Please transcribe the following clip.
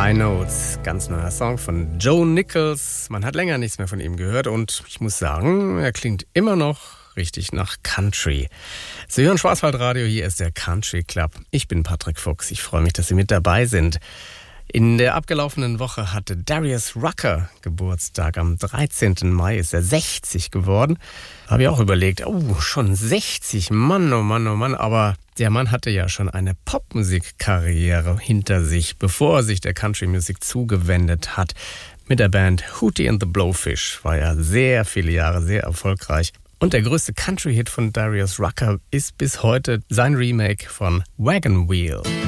High Notes, ganz neuer Song von Joe Nichols. Man hat länger nichts mehr von ihm gehört und ich muss sagen, er klingt immer noch richtig nach Country. Sie hören Schwarzwaldradio, hier ist der Country Club. Ich bin Patrick Fuchs, ich freue mich, dass Sie mit dabei sind. In der abgelaufenen Woche hatte Darius Rucker Geburtstag. Am 13. Mai ist er 60 geworden. Habe ich auch überlegt, schon 60, Mann, oh Mann, oh Mann. Aber der Mann hatte ja schon eine Popmusikkarriere hinter sich, bevor er sich der Country-Musik zugewendet hat. Mit der Band Hootie and the Blowfish war er sehr viele Jahre sehr erfolgreich. Und der größte Country-Hit von Darius Rucker ist bis heute sein Remake von Wagon Wheel.